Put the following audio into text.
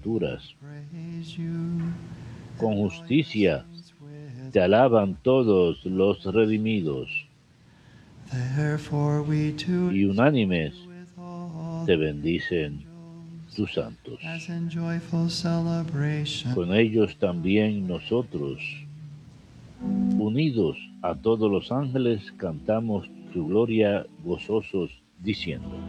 criaturas. Con justicia te alaban todos los redimidos, y unánimes te bendicen tus santos. Con ellos también nosotros, unidos a todos los ángeles, cantamos tu gloria gozosos, diciendo: